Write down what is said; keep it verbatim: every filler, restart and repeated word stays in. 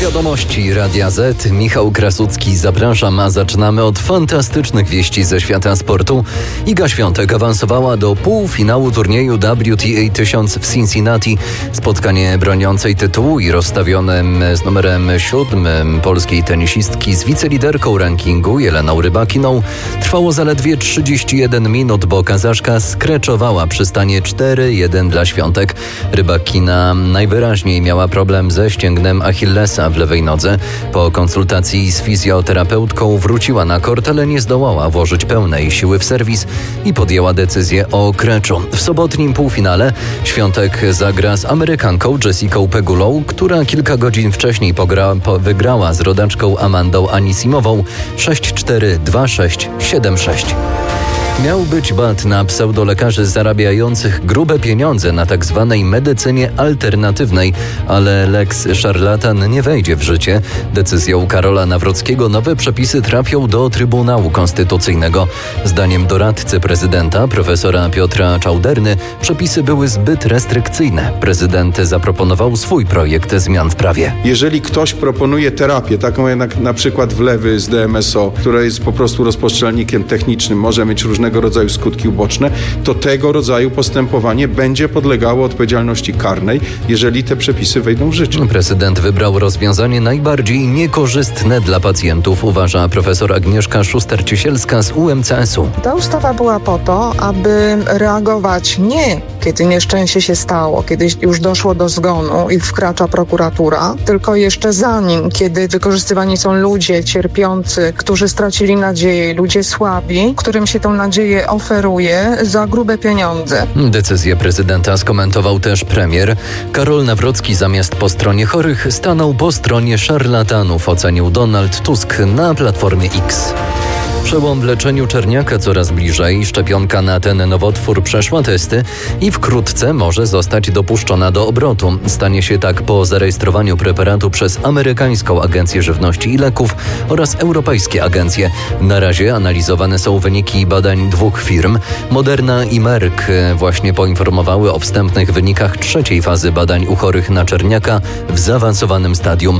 Wiadomości Radia Z. Michał Krasucki, zapraszam, a zaczynamy od fantastycznych wieści ze świata sportu. Iga Świątek awansowała do półfinału turnieju W T A tysiąc w Cincinnati. Spotkanie broniącej tytułu i rozstawionym z numerem siódmym polskiej tenisistki z wiceliderką rankingu Jeleną Rybakiną trwało zaledwie trzydzieści jeden minut, bo Kazaszka skreczowała przy stanie cztery jeden dla Świątek. Rybakina najwyraźniej miała problem ze ścięgnem Achillesa w lewej nodze. Po konsultacji z fizjoterapeutką wróciła na kort, ale nie zdołała włożyć pełnej siły w serwis i podjęła decyzję o kreczu. W sobotnim półfinale Świątek zagra z Amerykanką Jessicą Pegulą, która kilka godzin wcześniej pogra, po, wygrała z rodaczką Amandą Anisimową sześć cztery, dwa sześć, siedem sześć. Miał być bat na pseudolekarzy zarabiających grube pieniądze na tak zwanej medycynie alternatywnej, ale lex szarlatan nie wejdzie w życie. Decyzją Karola Nawrockiego nowe przepisy trafią do Trybunału Konstytucyjnego. Zdaniem doradcy prezydenta, profesora Piotra Czauderny, przepisy były zbyt restrykcyjne. Prezydent zaproponował swój projekt zmian w prawie. Jeżeli ktoś proponuje terapię, taką jak na przykład wlewy z D M S O, która jest po prostu rozpoczynalnikiem technicznym, może mieć różne różnego rodzaju skutki uboczne, to tego rodzaju postępowanie będzie podlegało odpowiedzialności karnej, jeżeli te przepisy wejdą w życie. Prezydent wybrał rozwiązanie najbardziej niekorzystne dla pacjentów, uważa profesor Agnieszka Szuster-Ciesielska z U M C S u. Ta ustawa była po to, aby reagować nie kiedy nieszczęście się stało, kiedy już doszło do zgonu i wkracza prokuratura, tylko jeszcze zanim, kiedy wykorzystywani są ludzie cierpiący, którzy stracili nadzieję, ludzie słabi, którym się tą nadzieję oferuje za grube pieniądze. Decyzję prezydenta skomentował też premier. Karol Nawrocki zamiast po stronie chorych stanął po stronie szarlatanów, ocenił Donald Tusk na Platformie X. Przełom w leczeniu czerniaka coraz bliżej. Szczepionka na ten nowotwór przeszła testy i wkrótce może zostać dopuszczona do obrotu. Stanie się tak po zarejestrowaniu preparatu przez amerykańską Agencję Żywności i Leków oraz europejskie agencje. Na razie analizowane są wyniki badań dwóch firm. Moderna i Merck właśnie poinformowały o wstępnych wynikach trzeciej fazy badań u chorych na czerniaka w zaawansowanym stadium.